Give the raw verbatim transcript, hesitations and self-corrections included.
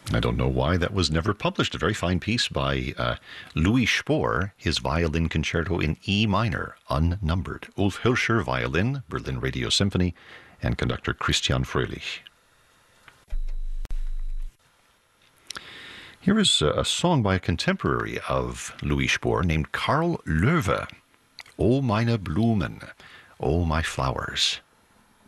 I don't know why that was never published. A very fine piece by uh, Louis Spohr, his violin concerto in E minor, unnumbered. Ulf Hilscher, violin, Berlin Radio Symphony, and conductor Christian Fröhlich. Here is a song by a contemporary of Louis Spohr named Karl Löwe. O meine Blumen, O my flowers.